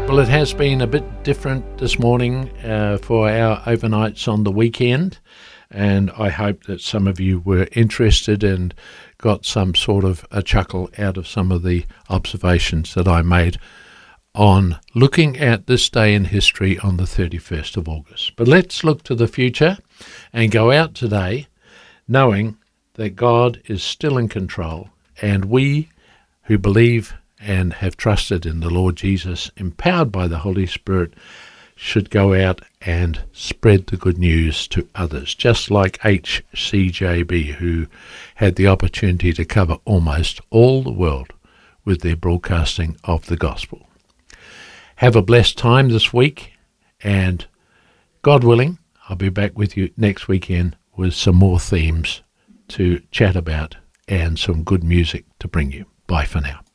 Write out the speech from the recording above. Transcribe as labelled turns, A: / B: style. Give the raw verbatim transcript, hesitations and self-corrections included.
A: Well, it has been a bit different this morning uh, for our overnights on the weekend, and I hope that some of you were interested and got some sort of a chuckle out of some of the observations that I made on looking at this day in history on the thirty-first of August. But let's look to the future and go out today knowing that God is still in control, and we who believe and have trusted in the Lord Jesus, empowered by the Holy Spirit, should go out and spread the good news to others, just like H C J B, who had the opportunity to cover almost all the world with their broadcasting of the gospel. Have a blessed time this week, and God willing, I'll be back with you next weekend with some more themes to chat about and some good music to bring you. Bye for now.